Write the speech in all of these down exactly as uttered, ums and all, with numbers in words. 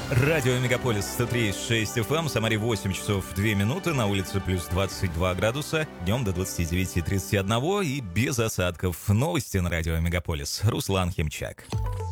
Радио Мегаполис сто три и шесть эф эм, в Самаре восемь часов две минуты, на улице плюс двадцать два градуса, днем до двадцати девяти тридцати одного и без осадков. Новости на Радио Мегаполис. Руслан Химчак.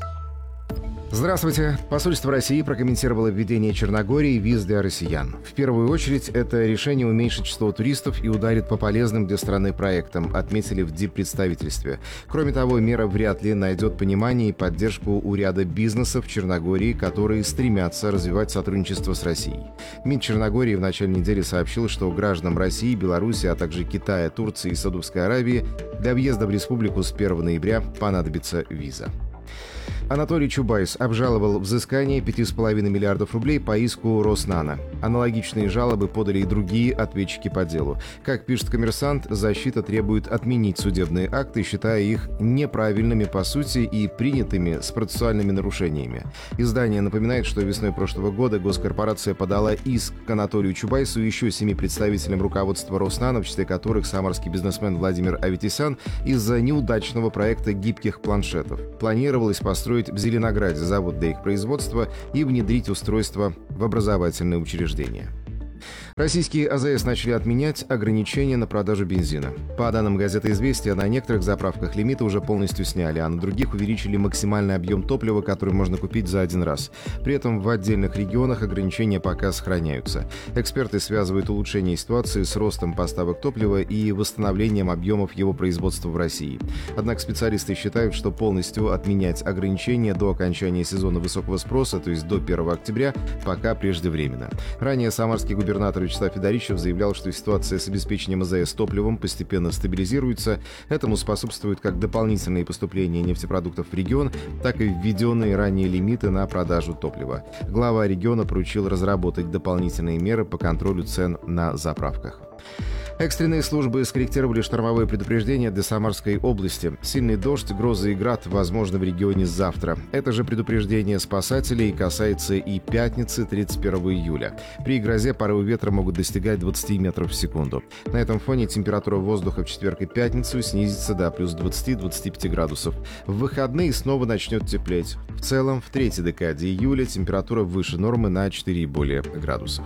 Здравствуйте. Посольство России прокомментировало введение Черногории виз для россиян. В первую очередь, это решение уменьшит число туристов и ударит по полезным для страны проектам, отметили в диппредставительстве. Кроме того, мера вряд ли найдет понимание и поддержку у ряда бизнесов в Черногории, которые стремятся развивать сотрудничество с Россией. МИД Черногории в начале недели сообщил, что гражданам России, Беларуси, а также Китая, Турции и Саудовской Аравии для въезда в республику с первого ноября понадобится виза. Анатолий Чубайс обжаловал взыскание пяти с половиной миллиардов рублей по иску Роснано. Аналогичные жалобы подали и другие ответчики по делу. Как пишет «Коммерсант», защита требует отменить судебные акты, считая их неправильными по сути и принятыми с процессуальными нарушениями. Издание напоминает, что весной прошлого года госкорпорация подала иск к Анатолию Чубайсу и еще семи представителям руководства Роснано, в числе которых самарский бизнесмен Владимир Аветисян, из-за неудачного проекта гибких планшетов. Планировалось построить в Зеленограде завод для их производства и внедрить устройство в образовательные учреждения. Российские а зэ эс начали отменять ограничения на продажу бензина. По данным газеты «Известия», на некоторых заправках лимиты уже полностью сняли, а на других увеличили максимальный объем топлива, который можно купить за один раз. При этом в отдельных регионах ограничения пока сохраняются. Эксперты связывают улучшение ситуации с ростом поставок топлива и восстановлением объемов его производства в России. Однако специалисты считают, что полностью отменять ограничения до окончания сезона высокого спроса, то есть до первого октября, пока преждевременно. Ранее самарский губернатор Вячеслав Федорищев заявлял, что ситуация с обеспечением а зэ эс топливом постепенно стабилизируется. Этому способствуют как дополнительные поступления нефтепродуктов в регион, так и введенные ранее лимиты на продажу топлива. Глава региона поручил разработать дополнительные меры по контролю цен на заправках. Экстренные службы скорректировали штормовое предупреждение для Самарской области. Сильный дождь, грозы и град возможны в регионе завтра. Это же предупреждение спасателей касается и пятницы, тридцать первого июля. При грозе порывы ветра могут достигать двадцати метров в секунду. На этом фоне температура воздуха в четверг и пятницу снизится до плюс двадцати — двадцати пяти градусов. В выходные снова начнет теплеть. В целом, в третьей декаде июля температура выше нормы на четыре и более градусов.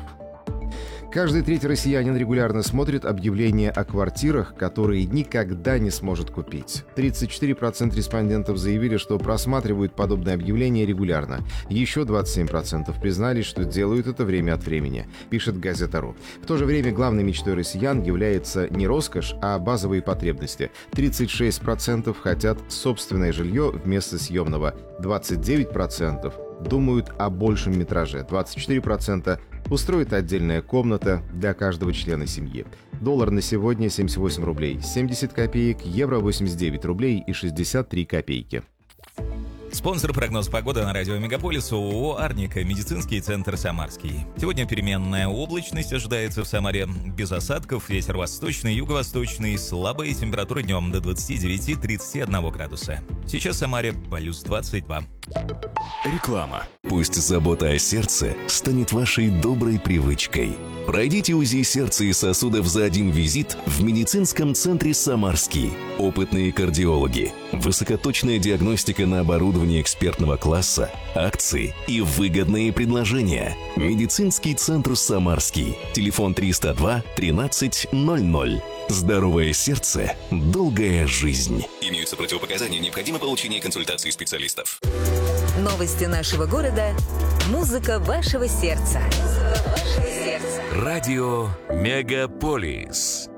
Каждый третий россиянин регулярно смотрит объявления о квартирах, которые никогда не сможет купить. тридцать четыре процента респондентов заявили, что просматривают подобные объявления регулярно. Еще двадцать семь процентов признались, что делают это время от времени, пишет Газета.ру. В то же время главной мечтой россиян является не роскошь, а базовые потребности. тридцать шесть процентов хотят собственное жилье вместо съемного. двадцать девять процентов думают о большем метраже. двадцать четыре процента устроит отдельная комната для каждого члена семьи. Доллар на сегодня семьдесят восемь рублей семьдесят копеек, евро восемьдесят девять рублей и шестьдесят три копейки. Спонсор прогноз погоды на радио Мегаполис ООО «Арника», медицинский центр «Самарский». Сегодня переменная облачность ожидается в Самаре. Без осадков, ветер восточный, юго-восточный, слабая температура днем до двадцати девяти — тридцати одного градуса. Сейчас в Самаре плюс двадцать два. Реклама. Пусть забота о сердце станет вашей доброй привычкой. Пройдите УЗИ сердца и сосудов за один визит в медицинском центре «Самарский». Опытные кардиологи, высокоточная диагностика на оборудовании экспертного класса, акции и выгодные предложения. Медицинский центр «Самарский». Телефон триста два тринадцать ноль ноль. Здоровое сердце, долгая жизнь. Имеются противопоказания, необходимо получение консультации специалистов. Новости нашего города. Музыка вашего сердца. Музыка вашего сердца. Радио Мегаполис.